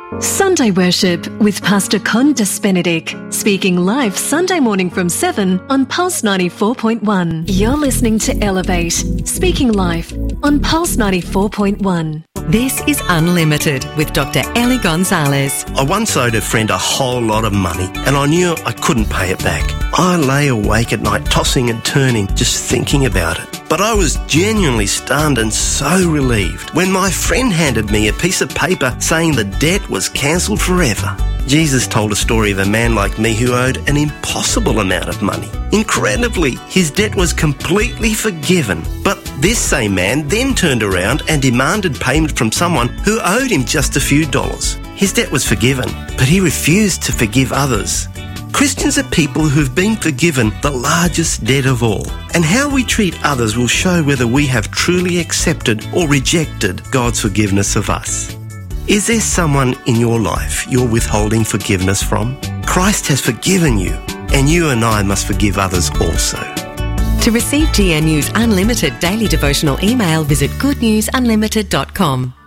Sunday Worship with Pastor Condas Benedict, speaking live Sunday morning from 7 on Pulse 94.1. You're listening to Elevate, speaking live on Pulse 94.1. This is Unlimited with Dr. Ellie Gonzalez. I once owed a friend a whole lot of money and I knew I couldn't pay it back. I lay awake at night tossing and turning, just thinking about it. But I was genuinely stunned and so relieved when my friend handed me a piece of paper saying the debt was cancelled forever. Jesus told a story of a man like me who owed an impossible amount of money. Incredibly, his debt was completely forgiven. But this same man then turned around and demanded payment from someone who owed him just a few dollars. His debt was forgiven, but he refused to forgive others. Christians are people who've been forgiven the largest debt of all. And how we treat others will show whether we have truly accepted or rejected God's forgiveness of us. Is there someone in your life you're withholding forgiveness from? Christ has forgiven you, and you and I must forgive others also. To receive GNU's Unlimited daily devotional email, visit goodnewsunlimited.com.